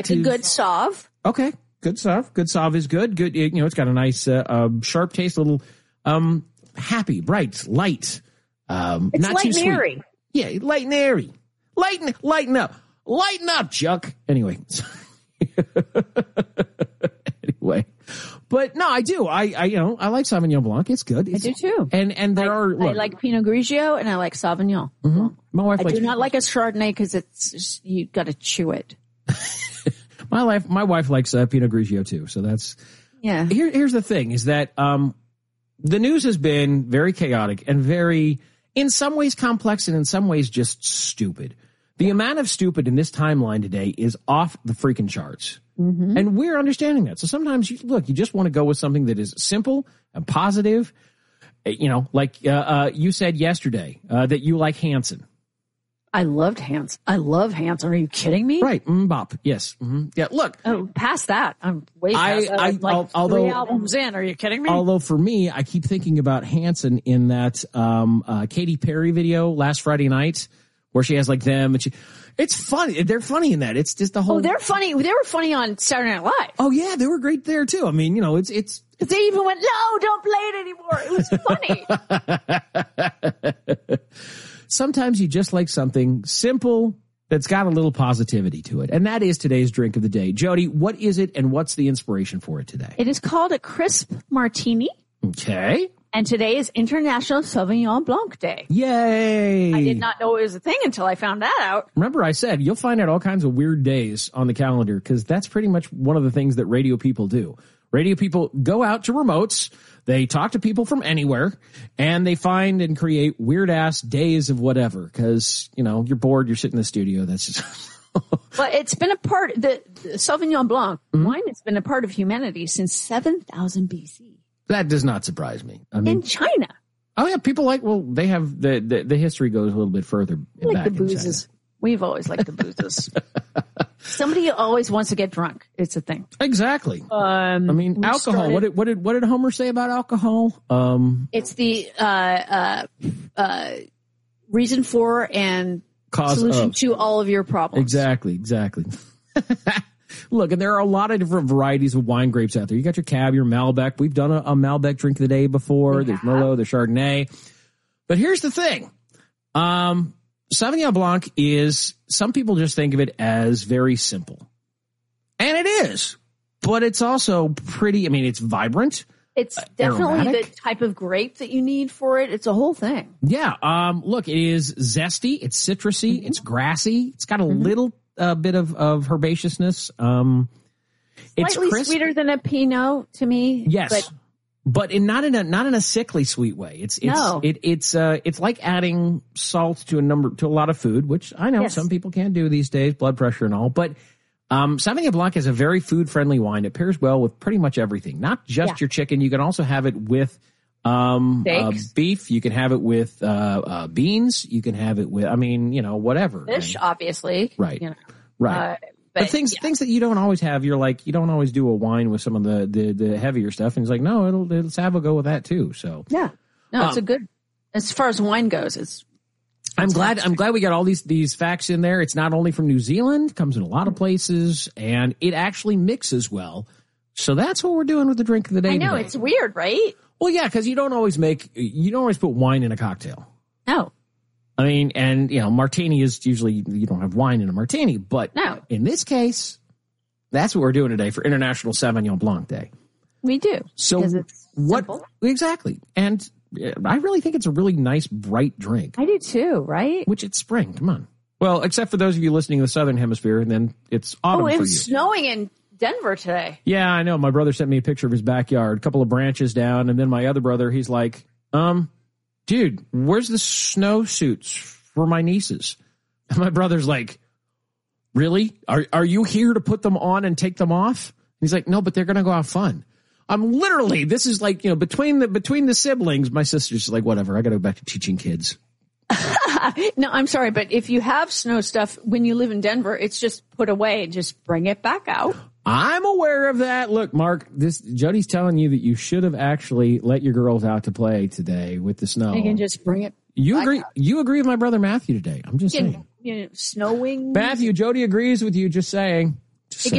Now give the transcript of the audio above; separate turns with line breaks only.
It's a good Sauv.
Okay, good Sauv. Good Sauv is good. Good, it's got a nice sharp taste, a little happy, bright, light.
It's
not
light
too
and
sweet.
airy.
Yeah, light and airy. Lighten up, Chuck. Anyway. Anyway. But no, I do. I like Sauvignon Blanc. It's good.
I do too.
And there are. Look,
I like Pinot Grigio and I like Sauvignon.
Mm-hmm. My wife.
I do not like a Chardonnay because it's just, you got to chew it.
My wife likes Pinot Grigio too. So that's.
Yeah.
Here's the thing: is that the news has been very chaotic and very, in some ways, complex and in some ways just stupid. The amount of stupid in this timeline today is off the freaking charts. Mm-hmm. And we're understanding that. So sometimes you just want to go with something that is simple and positive. Like you said yesterday that you like Hanson.
I loved Hanson. I love Hanson. Are you kidding me?
Right. Bop. Yes. Mm-hmm. Yeah. Look.
Oh, past that. I'm way past that. I'm like 3 albums in. Are you kidding me?
Although for me, I keep thinking about Hanson in that Katy Perry video last Friday night where she has like them and it's funny. They're funny in that. It's just the whole.
Oh, they're funny. They were funny on Saturday Night Live.
Oh yeah, they were great there too. I mean, it's.
They even went, no, don't play it anymore. It was funny.
Sometimes you just like something simple that's got a little positivity to it. And that is today's drink of the day. Jody, what is it and what's the inspiration for it today?
It is called a crisp martini.
Okay.
And today is International Sauvignon Blanc Day.
Yay.
I did not know it was a thing until I found that out.
Remember I said you'll find out all kinds of weird days on the calendar because that's pretty much one of the things that radio people do. Radio people go out to remotes, they talk to people from anywhere, and they find and create weird-ass days of whatever because, you're bored, you're sitting in the studio. That's just...
But it's been a part, the Sauvignon Blanc wine has been a part of humanity since 7,000 BC.
That does not surprise me. I mean,
in China.
Oh, yeah, people they have, the history goes a little bit further
like
back
the boozes. We've always liked the boozes. Somebody always wants to get drunk. It's a thing.
Exactly. I mean, alcohol. What did Homer say about alcohol?
It's the reason for and
cause
solution
of.
to all of your problems.
Exactly. Look, and there are a lot of different varieties of wine grapes out there. You got your Cab, your Malbec. We've done a Malbec drink of the day before. There's Merlot, there's Chardonnay. But here's the thing. Sauvignon Blanc is, some people just think of it as very simple. And it is. But it's also pretty, it's vibrant.
It's definitely
aromatic.
the type of grape that you need for it. It's a whole thing.
Yeah. Look, it is zesty. It's citrusy. It's grassy. It's got a little bit of herbaceousness. It's
slightly
crisp.
sweeter than a Pinot to me.
Yes. But not in a sickly sweet way. It's like adding salt to a lot of food, which I know some people can't do these days, blood pressure and all. But Sauvignon Blanc is a very food friendly wine. It pairs well with pretty much everything, not just your chicken. You can also have it with beef. You can have it with beans. You can have it with whatever
fish, obviously.
Right. Right. But things that you don't always have, you don't always do a wine with some of the heavier stuff. And it's like, no, let's have a go with that too. So
it's a good, as far as wine goes, I'm glad
we got all these facts in there. It's not only from New Zealand, comes in a lot of places, and it actually mixes well. So that's what we're doing with the drink of the day.
I know,
today.
it's weird, right?
Well, yeah, because you don't always put wine in a cocktail.
No.
Martini is usually, you don't have wine in a martini, but in this case, that's what we're doing today for International Sauvignon Blanc Day.
We do.
So
it's simple.
Exactly. And I really think it's a really nice, bright drink.
I do too, right?
Which it's spring. Come on. Well, except for those of you listening in the Southern Hemisphere, and then it's autumn for you.
Oh, it was snowing in Denver today.
Yeah, I know. My brother sent me a picture of his backyard, a couple of branches down, and then my other brother, he's like, dude, where's the snowsuits for my nieces? And my brother's like, really? Are you here to put them on and take them off? He's like, no, but they're going to go have fun. I'm literally, this is like, between the siblings, my sister's like, whatever, I got to go back to teaching kids.
No, I'm sorry, but if you have snow stuff when you live in Denver, it's just put away and just bring it back out.
I'm aware of that. Look, Mark, Jody's telling you that you should have actually let your girls out to play today with the snow.
You can just bring it.
You agree? You agree with my brother Matthew today? I'm just saying.
Snowing.
Matthew, Jody agrees with you. Just saying.